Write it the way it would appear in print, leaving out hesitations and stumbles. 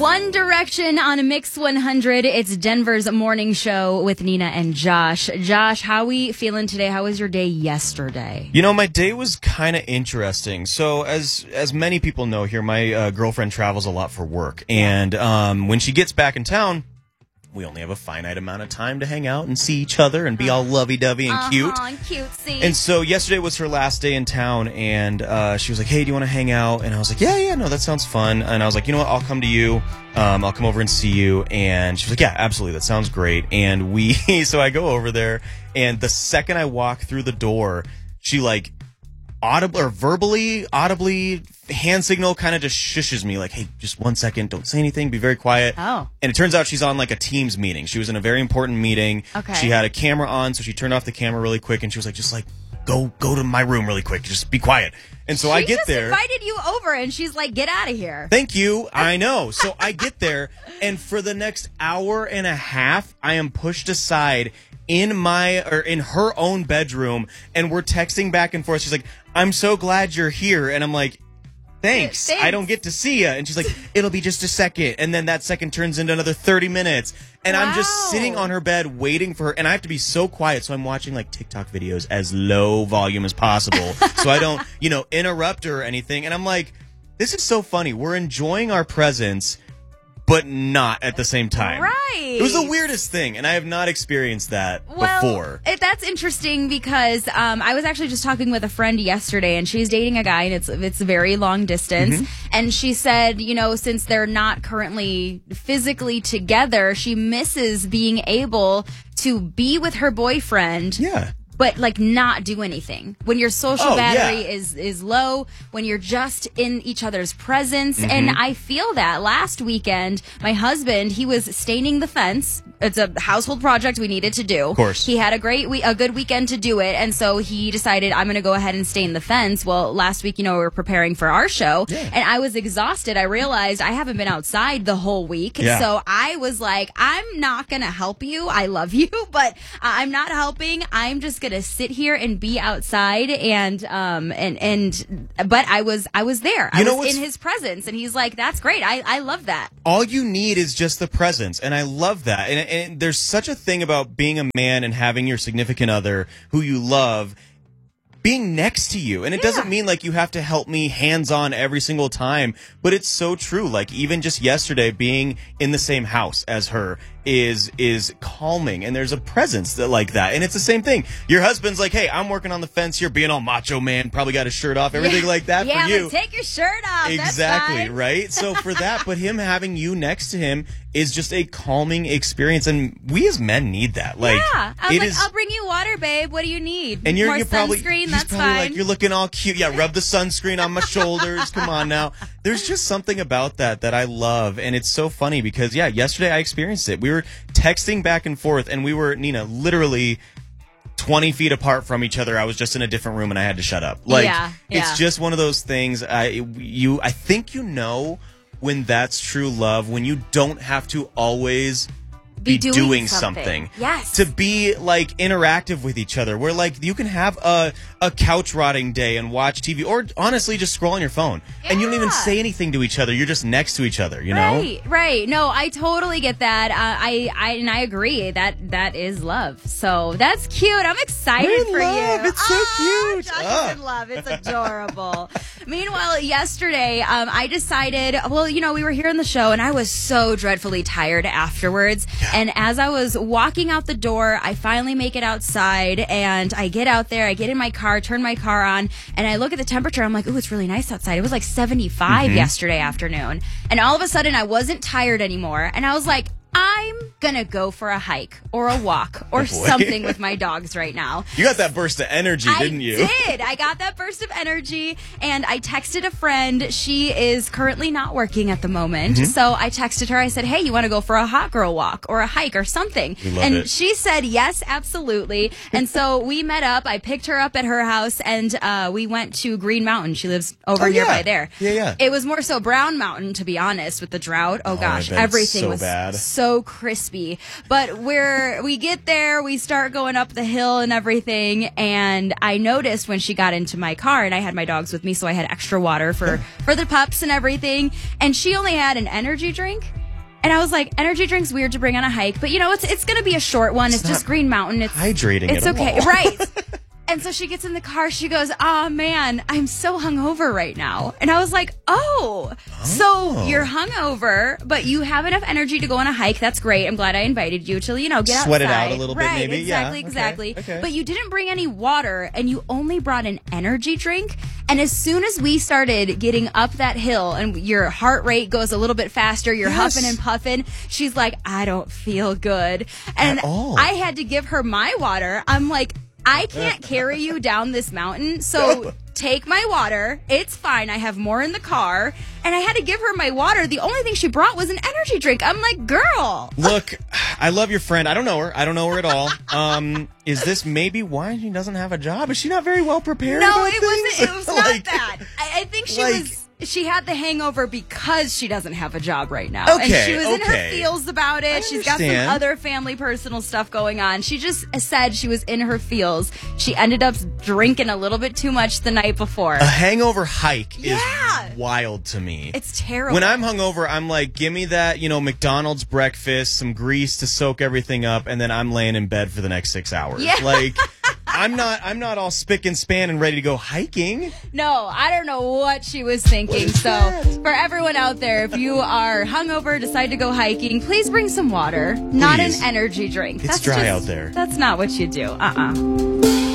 One Direction on Mix 100. It's Denver's morning show with Nina and Josh. Josh, how are we feeling today? How was your day yesterday? You know, my day was kind of interesting. So as many people know here, my girlfriend travels a lot for work. And when she gets back in town, we only have a finite amount of time to hang out and see each other and be all lovey-dovey and cute. And cutesy. And so yesterday was her last day in town, and she was like, hey, do you want to hang out? And I was like, yeah, no, that sounds fun. And I was like, you know what, I'll come to you. I'll come over and see you. And she was like, yeah, absolutely, that sounds great. And so I go over there, and the second I walk through the door, she like audibly hand signal, kind of just shushes me like, hey, just 1 second, don't say anything, be very quiet. Oh. And it turns out she's on like a Teams meeting. She was in a very important meeting. Okay. She had a camera on, so she turned off the camera really quick, and she was like, just like, go to my room really quick, just be quiet. And so I get there. She just invited you over, and she's like, get out of here. Thank you. I know. So I get there, and for the next hour and a half, I am pushed aside in her own bedroom, and we're texting back and forth. She's like, I'm so glad you're here. And I'm like, Thanks. I don't get to see you. And she's like, it'll be just a second. And then that second turns into another 30 minutes. And I'm just sitting on her bed waiting for her. And I have to be so quiet. So I'm watching like TikTok videos as low volume as possible. So I don't, interrupt her or anything. And I'm like, this is so funny. We're enjoying our presence, but not at the same time. Right. It was the weirdest thing, and I have not experienced that before. That's interesting because I was actually just talking with a friend yesterday, and she's dating a guy, and it's very long distance. Mm-hmm. And she said, since they're not currently physically together, she misses being able to be with her boyfriend. Yeah. But like not do anything. When your social battery is low, when you're just in each other's presence. Mm-hmm. And I feel that last weekend, my husband, he was staining the fence. It's a household project we needed to do. Of course. He had a good weekend to do it. And so he decided, I'm going to go ahead and stain the fence. Well, last week, we were preparing for our show. Yeah. And I was exhausted. I realized I haven't been outside the whole week. Yeah. So I was like, I'm not going to help you. I love you, but I'm not helping. I'm just going to sit here and be outside but I was there. I was in his presence, and he's like, that's great. I love that. All you need is just the presence, and I love that. And there's such a thing about being a man and having your significant other who you love being next to you. And it doesn't mean like you have to help me hands-on every single time, but it's so true. Like even just yesterday, being in the same house as her is calming, and there's a presence like that. And it's the same thing. Your husband's like, hey, I'm working on the fence here, being all macho man, probably got his shirt off, everything like that for you. Yeah, take your shirt off. Exactly, that's fine. Right? So for that, but him having you next to him is just a calming experience, and we as men need that. Like, I'll bring you water, babe. What do you need? And More sunscreen, that's probably fine. Like, you're looking all cute. Yeah, rub the sunscreen on my shoulders. Come on now. There's just something about that I love, and it's so funny because, yesterday I experienced it. We were texting back and forth, and we were, Nina, literally 20 feet apart from each other. I was just in a different room, and I had to shut up. Like, it's just one of those things. I think when that's true love, when you don't have to always be doing something. Yes. To be like interactive with each other. Where like you can have a couch rotting day and watch TV, or honestly just scroll on your phone. And you don't even say anything to each other. You're just next to each other, you know? Right. No, I totally get that. I agree that is love. So that's cute. I'm excited for you. It's so cute. Josh is in love. It's adorable. Meanwhile, yesterday, I decided, we were here in the show, and I was so dreadfully tired afterwards. Yeah. And as I was walking out the door, I finally make it outside, and I get out there, I get in my car, turn my car on, and I look at the temperature. I'm like, ooh, it's really nice outside. It was like 75 yesterday afternoon. And all of a sudden, I wasn't tired anymore. And I was like, I'm going to go for a hike or a walk or something with my dogs right now. You got that burst of energy, didn't you? I did. I got that burst of energy, and I texted a friend. She is currently not working at the moment. Mm-hmm. So I texted her. I said, hey, you want to go for a hot girl walk or a hike or something? And she said, yes, absolutely. And so we met up. I picked her up at her house, and we went to Green Mountain. She lives over nearby there. Yeah. It was more so Brown Mountain, to be honest, with the drought. Oh gosh, everything was bad. So crispy must be. But we get there, we start going up the hill and everything, and I noticed when she got into my car, and I had my dogs with me, so I had extra water for the pups and everything, and she only had an energy drink. And I was like, energy drink's weird to bring on a hike, but it's going to be a short one. It's just Green Mountain. It's hydrating. It's at okay. all. Right. And so she gets in the car. She goes, "Oh man, I'm so hungover right now." And I was like, "Oh, so you're hungover, but you have enough energy to go on a hike. That's great. I'm glad I invited you to, get outside. Sweat it out a little bit, right, maybe. Exactly, Yeah. exactly. Okay. But you didn't bring any water, and you only brought an energy drink. And as soon as we started getting up that hill, and your heart rate goes a little bit faster, you're huffing and puffing. She's like, "I don't feel good," and At all. I had to give her my water. I'm like, I can't carry you down this mountain, so take my water. It's fine. I have more in the car. And I had to give her my water. The only thing she brought was an energy drink. I'm like, girl. Look, I love your friend. I don't know her. I don't know her at all. Is this maybe why she doesn't have a job? Is she not very well prepared? No, about it things? wasn't. It was not Like, that. I think she had the hangover because she doesn't have a job right now. Okay, and she was in her okay. feels about it. She's got some understand. other family personal stuff going on. She just said she was in her feels. She ended up drinking a little bit too much the night before. A hangover hike Yeah. is wild to me. It's terrible. When I'm hungover, I'm like, give me that, McDonald's breakfast, some grease to soak everything up, and then I'm laying in bed for the next 6 hours. Yeah. Like, I'm not all spick and span and ready to go hiking. No, I don't know what she was thinking. So, for everyone out there, if you are hungover, decide to go hiking, please bring some water, not an Please. energy drink. It's dry out there. That's not what you do.